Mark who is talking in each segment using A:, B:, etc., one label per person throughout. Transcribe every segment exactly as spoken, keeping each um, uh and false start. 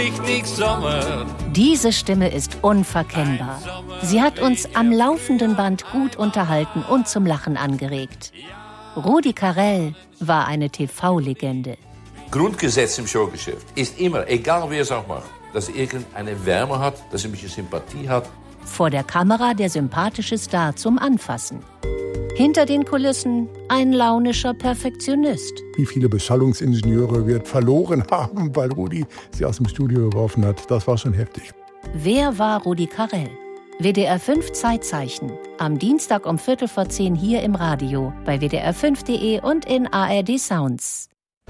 A: Richtig Sommer.
B: Diese Stimme ist unverkennbar. Sie hat uns am laufenden Band gut unterhalten und zum Lachen angeregt. Rudi Carrell war eine T V-Legende.
A: Grundgesetz im Showgeschäft ist immer, egal wer es auch macht, dass er irgendeine Wärme hat, dass er ein bisschen Sympathie hat.
B: Vor der Kamera der sympathische Star zum Anfassen. Hinter den Kulissen ein launischer Perfektionist.
C: Wie viele Beschallungsingenieure wir verloren haben, weil Rudi sie aus dem Studio geworfen hat. Das war schon heftig.
B: Wer war Rudi Carrell? W D R fünf Zeitzeichen. Am Dienstag um Viertel vor zehn hier im Radio, bei w d r fünf punkt de und in A R D Sounds.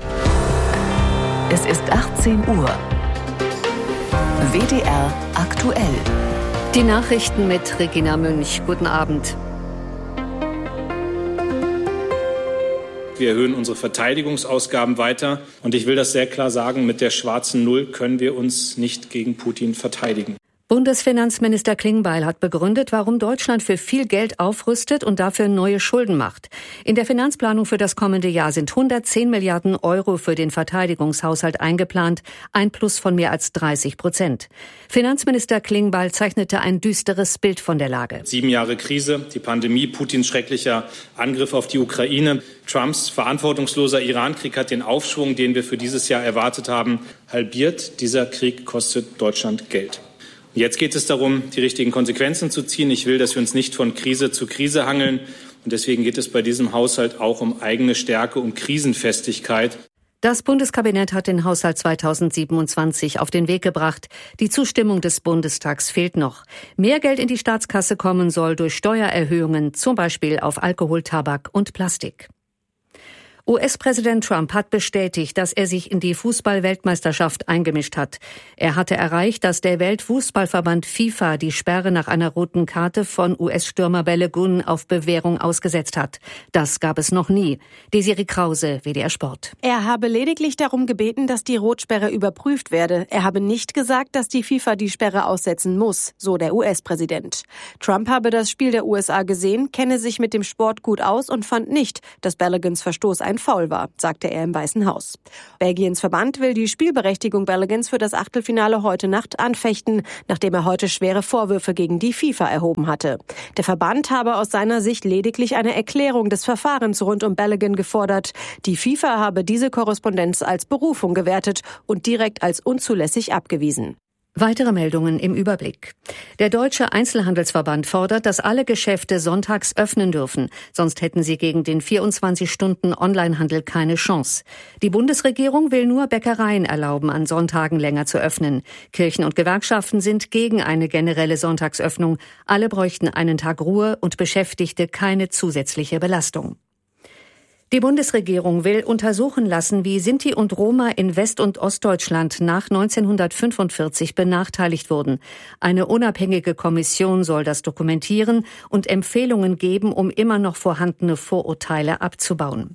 D: Es ist achtzehn Uhr. W D R aktuell.
E: Die Nachrichten mit Regina Münch. Guten Abend.
F: Wir erhöhen unsere Verteidigungsausgaben weiter. Und ich will das sehr klar sagen, mit der schwarzen Null können wir uns nicht gegen Putin verteidigen.
E: Bundesfinanzminister Klingbeil hat begründet, warum Deutschland für viel Geld aufrüstet und dafür neue Schulden macht. In der Finanzplanung für das kommende Jahr sind hundertzehn Milliarden Euro für den Verteidigungshaushalt eingeplant, ein Plus von mehr als dreißig Prozent. Finanzminister Klingbeil zeichnete ein düsteres Bild von der Lage.
F: Sieben Jahre Krise, die Pandemie, Putins schrecklicher Angriff auf die Ukraine, Trumps verantwortungsloser Irankrieg hat den Aufschwung, den wir für dieses Jahr erwartet haben, halbiert. Dieser Krieg kostet Deutschland Geld. Jetzt geht es darum, die richtigen Konsequenzen zu ziehen. Ich will, dass wir uns nicht von Krise zu Krise hangeln. Und deswegen geht es bei diesem Haushalt auch um eigene Stärke, um Krisenfestigkeit.
E: Das Bundeskabinett hat den Haushalt zweitausendsiebenundzwanzig auf den Weg gebracht. Die Zustimmung des Bundestags fehlt noch. Mehr Geld in die Staatskasse kommen soll durch Steuererhöhungen, zum Beispiel auf Alkohol, Tabak und Plastik. U S-Präsident Trump hat bestätigt, dass er sich in die Fußball-Weltmeisterschaft eingemischt hat. Er hatte erreicht, dass der Weltfußballverband FIFA die Sperre nach einer roten Karte von U S-Stürmer Balogun auf Bewährung ausgesetzt hat. Das gab es noch nie. Desiree Krause, W D R Sport.
G: Er habe lediglich darum gebeten, dass die Rotsperre überprüft werde. Er habe nicht gesagt, dass die FIFA die Sperre aussetzen muss, so der U S-Präsident. Trump habe das Spiel der U S A gesehen, kenne sich mit dem Sport gut aus und fand nicht, dass Balogans Verstoß ein Foul war, sagte er im Weißen Haus. Belgiens Verband will die Spielberechtigung Balogans für das Achtelfinale heute Nacht anfechten, nachdem er heute schwere Vorwürfe gegen die FIFA erhoben hatte. Der Verband habe aus seiner Sicht lediglich eine Erklärung des Verfahrens rund um Balogun gefordert. Die FIFA habe diese Korrespondenz als Berufung gewertet und direkt als unzulässig abgewiesen.
E: Weitere Meldungen im Überblick. Der Deutsche Einzelhandelsverband fordert, dass alle Geschäfte sonntags öffnen dürfen. Sonst hätten sie gegen den vierundzwanzig-Stunden-Onlinehandel keine Chance. Die Bundesregierung will nur Bäckereien erlauben, an Sonntagen länger zu öffnen. Kirchen und Gewerkschaften sind gegen eine generelle Sonntagsöffnung. Alle bräuchten einen Tag Ruhe und Beschäftigte keine zusätzliche Belastung. Die Bundesregierung will untersuchen lassen, wie Sinti und Roma in West- und Ostdeutschland nach neunzehnhundertfünfundvierzig benachteiligt wurden. Eine unabhängige Kommission soll das dokumentieren und Empfehlungen geben, um immer noch vorhandene Vorurteile abzubauen.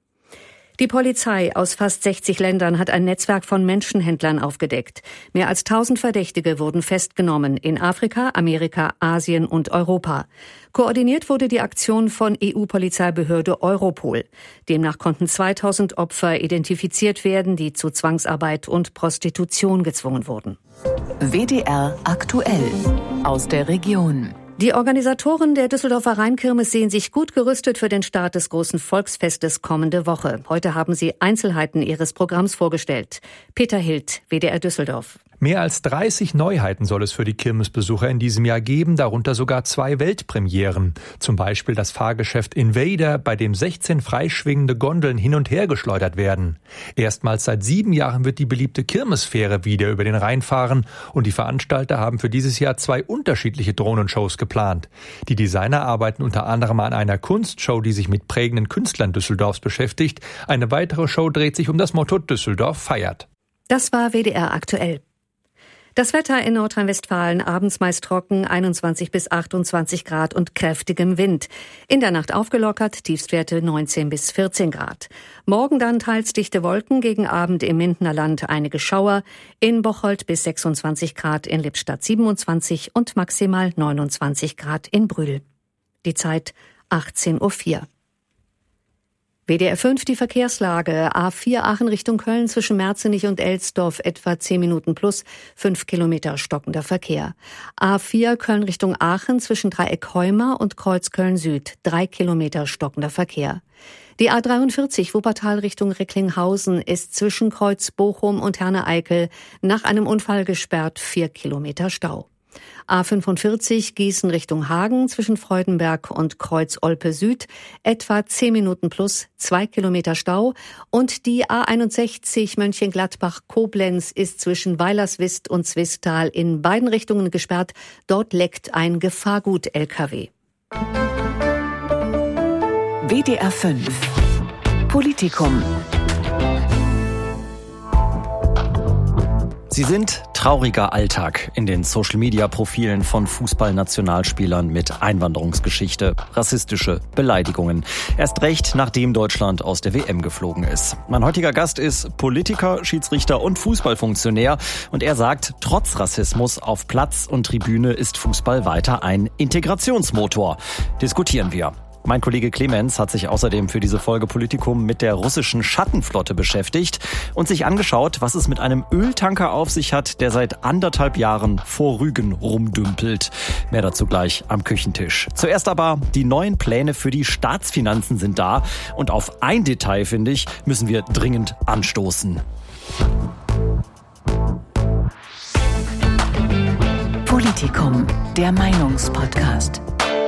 E: Die Polizei aus fast sechzig Ländern hat ein Netzwerk von Menschenhändlern aufgedeckt. Mehr als tausend Verdächtige wurden festgenommen in Afrika, Amerika, Asien und Europa. Koordiniert wurde die Aktion von E U-Polizeibehörde Europol. Demnach konnten zweitausend Opfer identifiziert werden, die zu Zwangsarbeit und Prostitution gezwungen wurden.
D: W D R aktuell aus der Region.
E: Die Organisatoren der Düsseldorfer Rheinkirmes sehen sich gut gerüstet für den Start des großen Volksfestes kommende Woche. Heute haben sie Einzelheiten ihres Programms vorgestellt. Peter Hild, W D R Düsseldorf.
H: Mehr als dreißig Neuheiten soll es für die Kirmesbesucher in diesem Jahr geben, darunter sogar zwei Weltpremieren. Zum Beispiel das Fahrgeschäft Invader, bei dem sechzehn freischwingende Gondeln hin und her geschleudert werden. Erstmals seit sieben Jahren wird die beliebte Kirmesfähre wieder über den Rhein fahren und die Veranstalter haben für dieses Jahr zwei unterschiedliche Drohnenshows geplant. Die Designer arbeiten unter anderem an einer Kunstshow, die sich mit prägenden Künstlern Düsseldorfs beschäftigt. Eine weitere Show dreht sich um das Motto Düsseldorf feiert.
E: Das war W D R aktuell. Das Wetter in Nordrhein-Westfalen abends meist trocken, einundzwanzig bis achtundzwanzig Grad und kräftigem Wind. In der Nacht aufgelockert, Tiefstwerte neunzehn bis vierzehn Grad. Morgen dann teils dichte Wolken, gegen Abend im Mindener Land einige Schauer. In Bocholt bis sechsundzwanzig Grad, in Lippstadt siebenundzwanzig und maximal neunundzwanzig Grad in Brühl. Die Zeit achtzehn Uhr vier. W D R fünf die Verkehrslage. A vier Aachen Richtung Köln zwischen Merzenich und Elsdorf etwa zehn Minuten plus, fünf Kilometer stockender Verkehr. A vier Köln Richtung Aachen zwischen Dreieck Heuma und Kreuz Köln Süd, drei Kilometer stockender Verkehr. Die A dreiundvierzig Wuppertal Richtung Recklinghausen ist zwischen Kreuz Bochum und Herne-Eickel nach einem Unfall gesperrt, vier Kilometer Stau. A fünfundvierzig Gießen Richtung Hagen zwischen Freudenberg und Kreuz Olpe Süd, etwa zehn Minuten plus, zwei Kilometer Stau. Und die A einundsechzig Mönchengladbach-Koblenz ist zwischen Weilerswist und Zwistal in beiden Richtungen gesperrt. Dort leckt ein Gefahrgut-L K W.
D: W D R fünf Politikum.
I: Sie sind trauriger Alltag in den Social-Media-Profilen von Fußballnationalspielern mit Einwanderungsgeschichte, rassistische Beleidigungen. Erst recht, nachdem Deutschland aus der W M geflogen ist. Mein heutiger Gast ist Politiker, Schiedsrichter und Fußballfunktionär. Und er sagt, trotz Rassismus auf Platz und Tribüne ist Fußball weiter ein Integrationsmotor. Diskutieren wir. Mein Kollege Clemens hat sich außerdem für diese Folge Politikum mit der russischen Schattenflotte beschäftigt und sich angeschaut, was es mit einem Öltanker auf sich hat, der seit anderthalb Jahren vor Rügen rumdümpelt. Mehr dazu gleich am Küchentisch. Zuerst aber, die neuen Pläne für die Staatsfinanzen sind da. Und auf ein Detail, finde ich, müssen wir dringend anstoßen.
D: Politikum, der Meinungspodcast.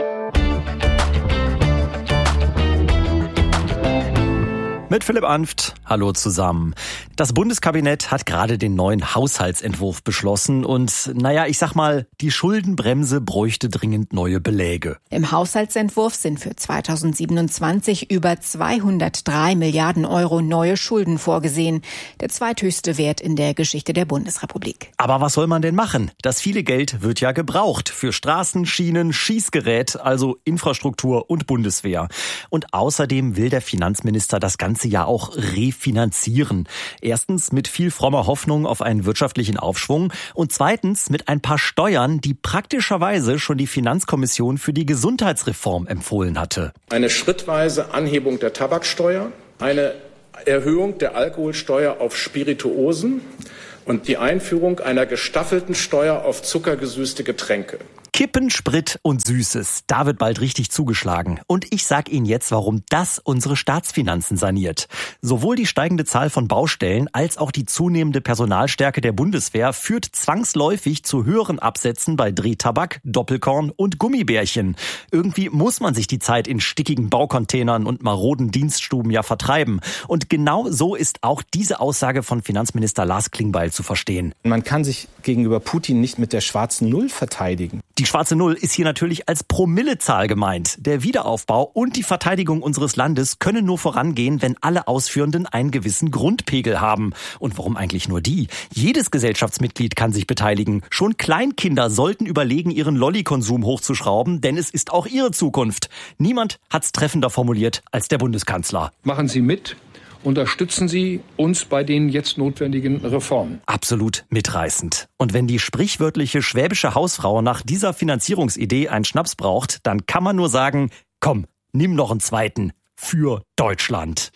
I: Mit Philipp Anft. Hallo zusammen. Das Bundeskabinett hat gerade den neuen Haushaltsentwurf beschlossen und, naja, ich sag mal, die Schuldenbremse bräuchte dringend neue Beläge.
J: Im Haushaltsentwurf sind für zweitausendsiebenundzwanzig über zweihundertdrei Milliarden Euro neue Schulden vorgesehen. Der zweithöchste Wert in der Geschichte der Bundesrepublik.
I: Aber was soll man denn machen? Das viele Geld wird ja gebraucht für Straßen, Schienen, Schießgerät, also Infrastruktur und Bundeswehr. Und außerdem will der Finanzminister das Ganze ja auch refinanzieren. Erstens mit viel frommer Hoffnung auf einen wirtschaftlichen Aufschwung und zweitens mit ein paar Steuern, die praktischerweise schon die Finanzkommission für die Gesundheitsreform empfohlen hatte.
K: Eine schrittweise Anhebung der Tabaksteuer, eine Erhöhung der Alkoholsteuer auf Spirituosen und die Einführung einer gestaffelten Steuer auf zuckergesüßte Getränke.
I: Kippen, Sprit und Süßes, da wird bald richtig zugeschlagen. Und ich sag Ihnen jetzt, warum das unsere Staatsfinanzen saniert. Sowohl die steigende Zahl von Baustellen als auch die zunehmende Personalstärke der Bundeswehr führt zwangsläufig zu höheren Absätzen bei Drehtabak, Doppelkorn und Gummibärchen. Irgendwie muss man sich die Zeit in stickigen Baucontainern und maroden Dienststuben ja vertreiben. Und genau so ist auch diese Aussage von Finanzminister Lars Klingbeil zu verstehen.
L: Man kann sich gegenüber Putin nicht mit der schwarzen Null verteidigen.
I: Die schwarze Null ist hier natürlich als Promillezahl gemeint. Der Wiederaufbau und die Verteidigung unseres Landes können nur vorangehen, wenn alle Ausführenden einen gewissen Grundpegel haben. Und warum eigentlich nur die? Jedes Gesellschaftsmitglied kann sich beteiligen. Schon Kleinkinder sollten überlegen, ihren Lollikonsum hochzuschrauben, denn es ist auch ihre Zukunft. Niemand hat's treffender formuliert als der Bundeskanzler.
M: Machen Sie mit. Unterstützen Sie uns bei den jetzt notwendigen Reformen.
I: Absolut mitreißend. Und wenn die sprichwörtliche schwäbische Hausfrau nach dieser Finanzierungsidee einen Schnaps braucht, dann kann man nur sagen, komm, nimm noch einen zweiten für Deutschland.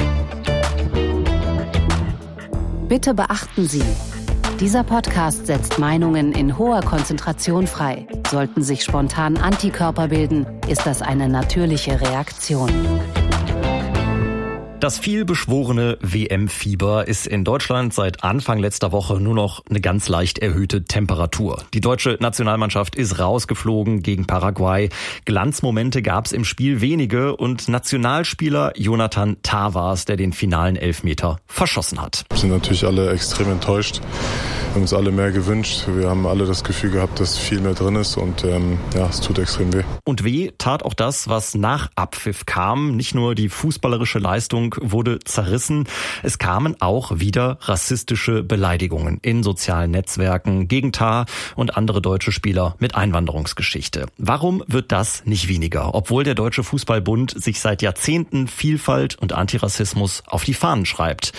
B: Bitte beachten Sie, dieser Podcast setzt Meinungen in hoher Konzentration frei. Sollten sich spontan Antikörper bilden, ist das eine natürliche Reaktion.
I: Das vielbeschworene W M-Fieber ist in Deutschland seit Anfang letzter Woche nur noch eine ganz leicht erhöhte Temperatur. Die deutsche Nationalmannschaft ist rausgeflogen gegen Paraguay. Glanzmomente gab es im Spiel wenige und Nationalspieler Jonathan Tah war es, der den finalen Elfmeter verschossen hat.
N: Wir sind natürlich alle extrem enttäuscht. Wir haben uns alle mehr gewünscht. Wir haben alle das Gefühl gehabt, dass viel mehr drin ist und ähm, ja, es tut extrem weh.
I: Und weh tat auch das, was nach Abpfiff kam. Nicht nur die fußballerische Leistung wurde zerrissen, es kamen auch wieder rassistische Beleidigungen in sozialen Netzwerken gegen Tah und andere deutsche Spieler mit Einwanderungsgeschichte. Warum wird das nicht weniger, obwohl der Deutsche Fußballbund sich seit Jahrzehnten Vielfalt und Antirassismus auf die Fahnen schreibt?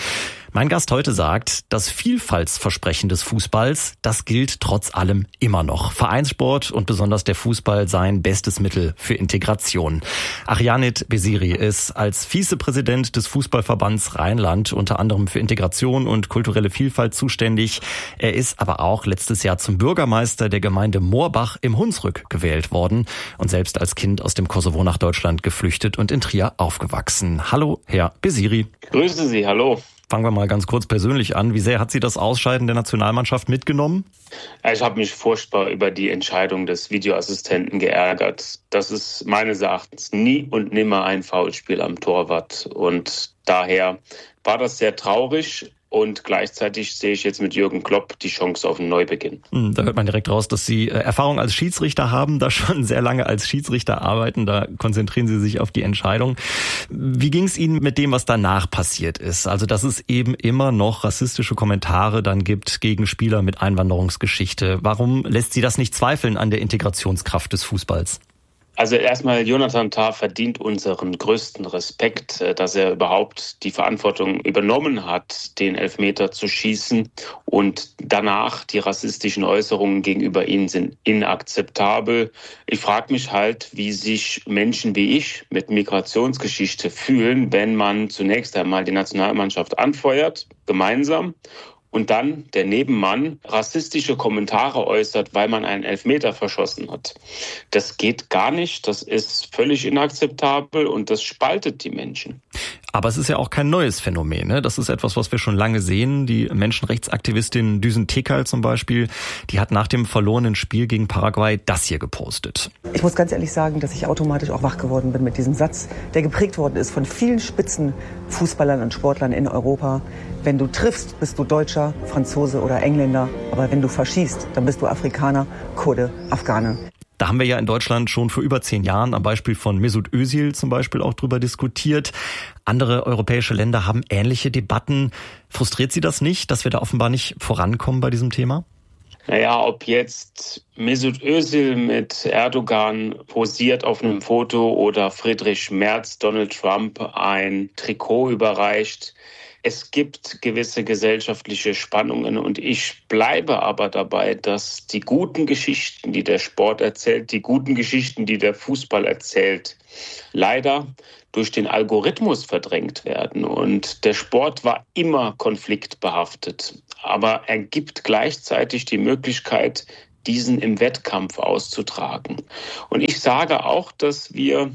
I: Mein Gast heute sagt, das Vielfaltsversprechen des Fußballs, das gilt trotz allem immer noch. Vereinssport und besonders der Fußball seien bestes Mittel für Integration. Arianit Beziri ist als Vizepräsident des Fußballverbands Rheinland unter anderem für Integration und kulturelle Vielfalt zuständig. Er ist aber auch letztes Jahr zum Bürgermeister der Gemeinde Moorbach im Hunsrück gewählt worden und selbst als Kind aus dem Kosovo nach Deutschland geflüchtet und in Trier aufgewachsen. Hallo, Herr Beziri.
O: Grüße Sie, hallo.
I: Fangen wir mal ganz kurz persönlich an. Wie sehr hat Sie das Ausscheiden der Nationalmannschaft mitgenommen?
O: Ich habe mich furchtbar über die Entscheidung des Videoassistenten geärgert. Das ist meines Erachtens nie und nimmer ein Foulspiel am Torwart. Und daher war das sehr traurig. Und gleichzeitig sehe ich jetzt mit Jürgen Klopp die Chance auf einen Neubeginn.
I: Da hört man direkt raus, dass Sie Erfahrung als Schiedsrichter haben, da schon sehr lange als Schiedsrichter arbeiten. Da konzentrieren Sie sich auf die Entscheidung. Wie ging es Ihnen mit dem, was danach passiert ist? Also, dass es eben immer noch rassistische Kommentare dann gibt gegen Spieler mit Einwanderungsgeschichte. Warum lässt Sie das nicht zweifeln an der Integrationskraft des Fußballs?
O: Also erstmal, Jonathan Tah verdient unseren größten Respekt, dass er überhaupt die Verantwortung übernommen hat, den Elfmeter zu schießen. Und danach die rassistischen Äußerungen gegenüber ihm sind inakzeptabel. Ich frage mich halt, wie sich Menschen wie ich mit Migrationsgeschichte fühlen, wenn man zunächst einmal die Nationalmannschaft anfeuert, gemeinsam, und dann der Nebenmann rassistische Kommentare äußert, weil man einen Elfmeter verschossen hat. Das geht gar nicht, das ist völlig inakzeptabel und das spaltet die Menschen.
I: Aber es ist ja auch kein neues Phänomen, ne? Das ist etwas, was wir schon lange sehen. Die Menschenrechtsaktivistin Düsen Tekal zum Beispiel, die hat nach dem verlorenen Spiel gegen Paraguay das hier gepostet.
P: Ich muss ganz ehrlich sagen, dass ich automatisch auch wach geworden bin mit diesem Satz, der geprägt worden ist von vielen Spitzenfußballern und Sportlern in Europa. Wenn du triffst, bist du Deutscher, Franzose oder Engländer. Aber wenn du verschießt, dann bist du Afrikaner, Kurde, Afghane.
I: Da haben wir ja in Deutschland schon vor über zehn Jahren am Beispiel von Mesut Özil zum Beispiel auch drüber diskutiert. Andere europäische Länder haben ähnliche Debatten. Frustriert Sie das nicht, dass wir da offenbar nicht vorankommen bei diesem Thema?
O: Naja, ob jetzt Mesut Özil mit Erdogan posiert auf einem Foto oder Friedrich Merz Donald Trump ein Trikot überreicht. Es gibt gewisse gesellschaftliche Spannungen und ich bleibe aber dabei, dass die guten Geschichten, die der Sport erzählt, die guten Geschichten, die der Fußball erzählt, leider durch den Algorithmus verdrängt werden. Und der Sport war immer konfliktbehaftet, aber er gibt gleichzeitig die Möglichkeit, diesen im Wettkampf auszutragen. Und ich sage auch, dass wir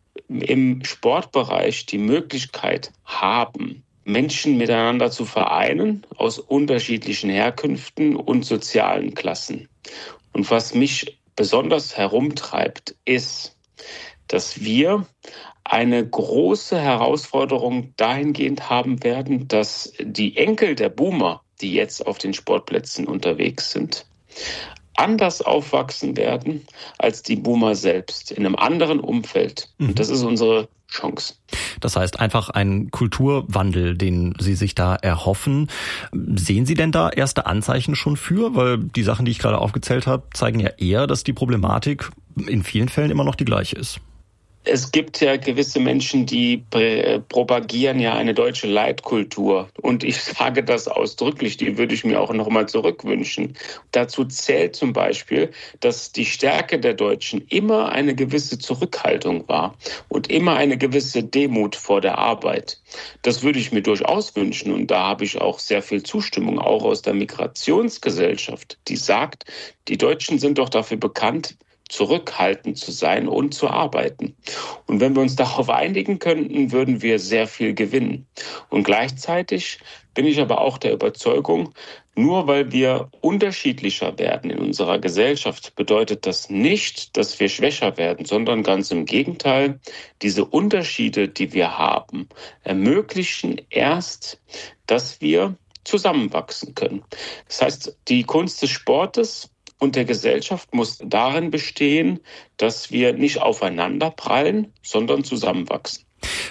O: im Sportbereich die Möglichkeit haben, Menschen miteinander zu vereinen aus unterschiedlichen Herkünften und sozialen Klassen. Und was mich besonders herumtreibt, ist, dass wir eine große Herausforderung dahingehend haben werden, dass die Enkel der Boomer, die jetzt auf den Sportplätzen unterwegs sind, anders aufwachsen werden als die Boomer selbst, in einem anderen Umfeld. Mhm. Und das ist unsere Chance.
I: Das heißt einfach ein Kulturwandel, den Sie sich da erhoffen. Sehen Sie denn da erste Anzeichen schon für? Weil die Sachen, die ich gerade aufgezählt habe, zeigen ja eher, dass die Problematik in vielen Fällen immer noch die gleiche ist.
O: Es gibt ja gewisse Menschen, die propagieren ja eine deutsche Leitkultur. Und ich sage das ausdrücklich, die würde ich mir auch noch mal zurückwünschen. Dazu zählt zum Beispiel, dass die Stärke der Deutschen immer eine gewisse Zurückhaltung war und immer eine gewisse Demut vor der Arbeit. Das würde ich mir durchaus wünschen. Und da habe ich auch sehr viel Zustimmung, auch aus der Migrationsgesellschaft, die sagt, die Deutschen sind doch dafür bekannt, zurückhaltend zu sein und zu arbeiten. Und wenn wir uns darauf einigen könnten, würden wir sehr viel gewinnen. Und gleichzeitig bin ich aber auch der Überzeugung, nur weil wir unterschiedlicher werden in unserer Gesellschaft, bedeutet das nicht, dass wir schwächer werden, sondern ganz im Gegenteil. Diese Unterschiede, die wir haben, ermöglichen erst, dass wir zusammenwachsen können. Das heißt, die Kunst des Sportes und der Gesellschaft muss darin bestehen, dass wir nicht aufeinander prallen, sondern zusammenwachsen.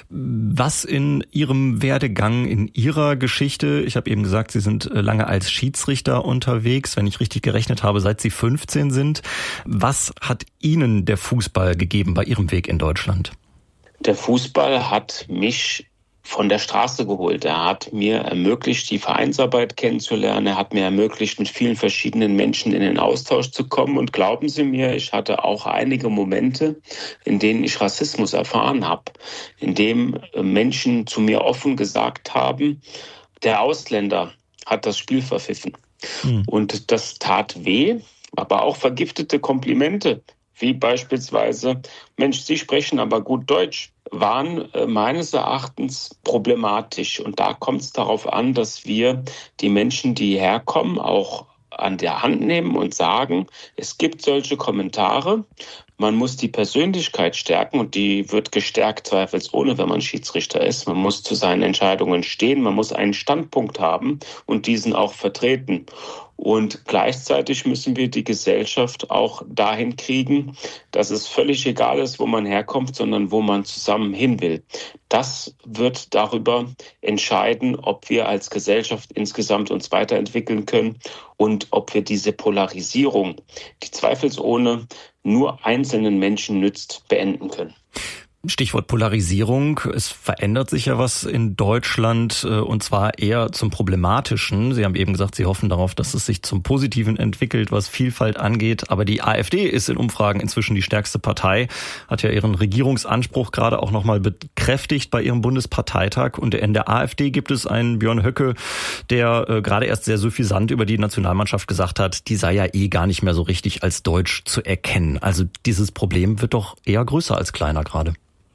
I: Was in Ihrem Werdegang, in Ihrer Geschichte, ich habe eben gesagt, Sie sind lange als Schiedsrichter unterwegs, wenn ich richtig gerechnet habe, seit Sie fünfzehn sind. Was hat Ihnen der Fußball gegeben bei Ihrem Weg in Deutschland?
O: Der Fußball hat mich von der Straße geholt. Er hat mir ermöglicht, die Vereinsarbeit kennenzulernen. Er hat mir ermöglicht, mit vielen verschiedenen Menschen in den Austausch zu kommen. Und glauben Sie mir, ich hatte auch einige Momente, in denen ich Rassismus erfahren habe, in denen Menschen zu mir offen gesagt haben, der Ausländer hat das Spiel verpfiffen. Hm. Und das tat weh, aber auch vergiftete Komplimente, wie beispielsweise, Mensch, Sie sprechen aber gut Deutsch, waren äh, meines Erachtens problematisch. Und da kommt es darauf an, dass wir die Menschen, die herkommen, auch an der Hand nehmen und sagen, es gibt solche Kommentare. Man muss die Persönlichkeit stärken und die wird gestärkt zweifelsohne, wenn man Schiedsrichter ist. Man muss zu seinen Entscheidungen stehen, man muss einen Standpunkt haben und diesen auch vertreten. Und gleichzeitig müssen wir die Gesellschaft auch dahin kriegen, dass es völlig egal ist, wo man herkommt, sondern wo man zusammen hin will. Das wird darüber entscheiden, ob wir als Gesellschaft insgesamt uns weiterentwickeln können und ob wir diese Polarisierung, die zweifelsohne nur einzelnen Menschen nützt, beenden können.
I: Stichwort Polarisierung. Es verändert sich ja was in Deutschland und zwar eher zum Problematischen. Sie haben eben gesagt, Sie hoffen darauf, dass es sich zum Positiven entwickelt, was Vielfalt angeht. Aber die AfD ist in Umfragen inzwischen die stärkste Partei, hat ja ihren Regierungsanspruch gerade auch nochmal bekräftigt bei ihrem Bundesparteitag. Und in der AfD gibt es einen Björn Höcke, der äh, gerade erst sehr suffisant über die Nationalmannschaft gesagt hat, die sei ja eh gar nicht mehr so richtig als deutsch zu erkennen. Also dieses Problem wird doch eher größer als kleiner gerade.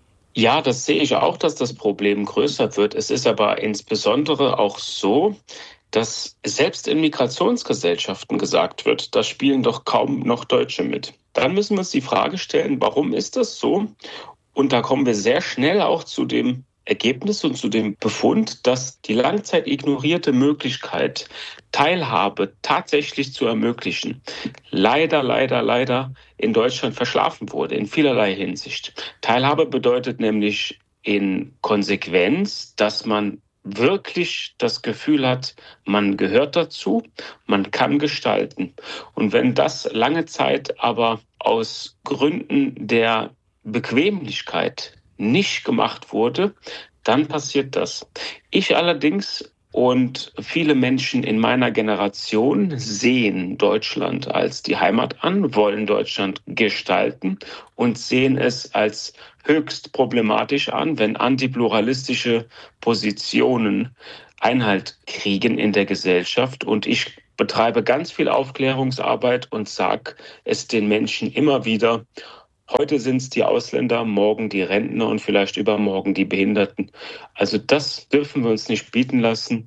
O: Ja, das sehe ich auch, dass das Problem größer wird. Es ist aber insbesondere auch so, dass selbst in Migrationsgesellschaften gesagt wird, da spielen doch kaum noch Deutsche mit. Dann müssen wir uns die Frage stellen, warum ist das so? Und da kommen wir sehr schnell auch zu dem Ergebnis und zu dem Befund, dass die langzeit ignorierte Möglichkeit, Teilhabe tatsächlich zu ermöglichen, leider, leider, leider in Deutschland verschlafen wurde, in vielerlei Hinsicht. Teilhabe bedeutet nämlich in Konsequenz, dass man wirklich das Gefühl hat, man gehört dazu, man kann gestalten. Und wenn das lange Zeit aber aus Gründen der Bequemlichkeit nicht gemacht wurde, dann passiert das. Ich allerdings und viele Menschen in meiner Generation sehen Deutschland als die Heimat an, wollen Deutschland gestalten und sehen es als höchst problematisch an, wenn antipluralistische Positionen Einhalt kriegen in der Gesellschaft. Und ich betreibe ganz viel Aufklärungsarbeit und sage es den Menschen immer wieder: Heute sind es die Ausländer, morgen die Rentner und vielleicht übermorgen die Behinderten. Also das dürfen wir uns nicht bieten lassen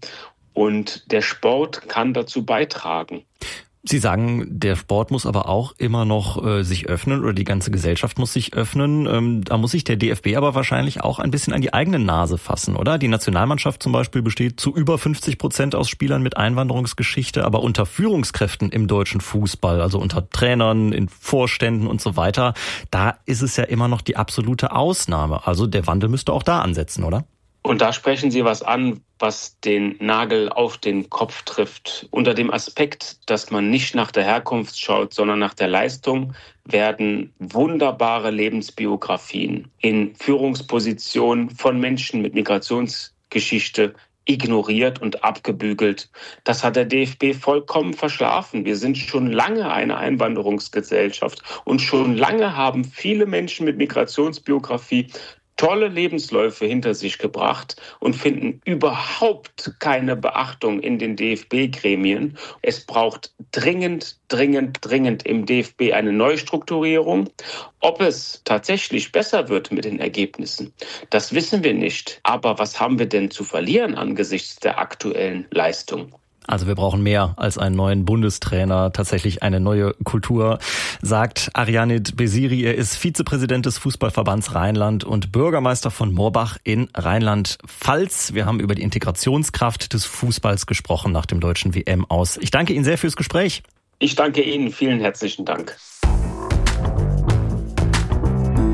O: und der Sport kann dazu beitragen.
I: Sie sagen, der Sport muss aber auch immer noch äh, sich öffnen oder die ganze Gesellschaft muss sich öffnen. Ähm, da muss sich der D F B aber wahrscheinlich auch ein bisschen an die eigene Nase fassen, oder? Die Nationalmannschaft zum Beispiel besteht zu über fünfzig Prozent aus Spielern mit Einwanderungsgeschichte, aber unter Führungskräften im deutschen Fußball, also unter Trainern, in Vorständen und so weiter, da ist es ja immer noch die absolute Ausnahme. Also der Wandel müsste auch da ansetzen, oder?
O: Und da sprechen Sie was an, was den Nagel auf den Kopf trifft. Unter dem Aspekt, dass man nicht nach der Herkunft schaut, sondern nach der Leistung, werden wunderbare Lebensbiografien in Führungspositionen von Menschen mit Migrationsgeschichte ignoriert und abgebügelt. Das hat der D F B vollkommen verschlafen. Wir sind schon lange eine Einwanderungsgesellschaft und schon lange haben viele Menschen mit Migrationsbiografie tolle Lebensläufe hinter sich gebracht und finden überhaupt keine Beachtung in den D F B-Gremien. Es braucht dringend, dringend, dringend im D F B eine Neustrukturierung. Ob es tatsächlich besser wird mit den Ergebnissen, das wissen wir nicht. Aber was haben wir denn zu verlieren angesichts der aktuellen Leistung?
I: Also wir brauchen mehr als einen neuen Bundestrainer, tatsächlich eine neue Kultur, sagt Arjanit Beziri. Er ist Vizepräsident des Fußballverbands Rheinland und Bürgermeister von Moorbach in Rheinland-Pfalz. Wir haben über die Integrationskraft des Fußballs gesprochen nach dem deutschen W M-Aus. Ich danke Ihnen sehr fürs Gespräch.
O: Ich danke Ihnen. Vielen herzlichen Dank.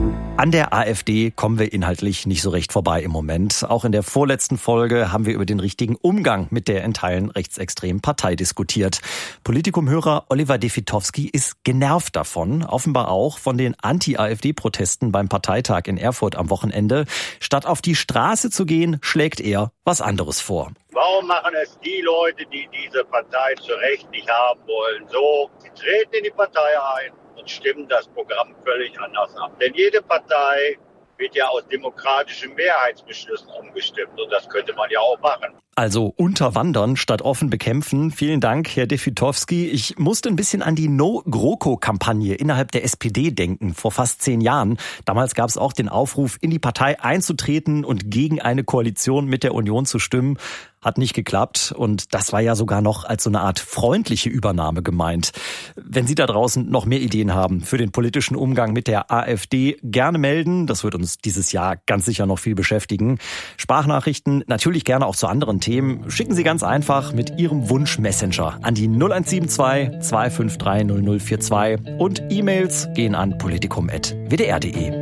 I: An der AfD kommen wir inhaltlich nicht so recht vorbei im Moment. Auch in der vorletzten Folge haben wir über den richtigen Umgang mit der in Teilen rechtsextremen Partei diskutiert. Politikum-Hörer Oliver Defitowski ist genervt davon, offenbar auch von den Anti-AfD-Protesten beim Parteitag in Erfurt am Wochenende. Statt auf die Straße zu gehen, schlägt er was anderes vor.
Q: Warum machen es die Leute, die diese Partei zu Recht nicht haben wollen, so? Sie treten in die Partei ein und stimmen das Programm völlig anders ab. Denn jede Partei wird ja aus demokratischen Mehrheitsbeschlüssen umgestimmt und das könnte man ja auch machen.
I: Also unterwandern statt offen bekämpfen. Vielen Dank, Herr Defitowski. Ich musste ein bisschen an die No-GroKo-Kampagne innerhalb der S P D denken, vor fast zehn Jahren. Damals gab es auch den Aufruf, in die Partei einzutreten und gegen eine Koalition mit der Union zu stimmen. Hat nicht geklappt und das war ja sogar noch als so eine Art freundliche Übernahme gemeint. Wenn Sie da draußen noch mehr Ideen haben für den politischen Umgang mit der AfD, gerne melden. Das wird uns dieses Jahr ganz sicher noch viel beschäftigen. Sprachnachrichten natürlich gerne auch zu anderen Themen. Schicken Sie ganz einfach mit Ihrem Wunsch-Messenger an die null eins sieben zwei zwei fünf drei null null vier zwei und E-Mails gehen an politikum punkt w d r punkt d e.